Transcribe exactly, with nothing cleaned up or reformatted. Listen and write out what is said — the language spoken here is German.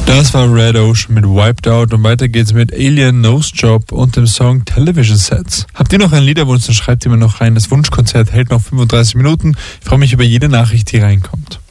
Das war Red Ocean mit Wiped Out und weiter geht's mit Alien Nose Job und dem Song Television Sets. Habt ihr noch einen Liederwunsch, dann schreibt ihr mir noch rein. Das Wunschkonzert hält noch fünfunddreißig Minuten. Ich freue mich über jede Nachricht, die reinkommt.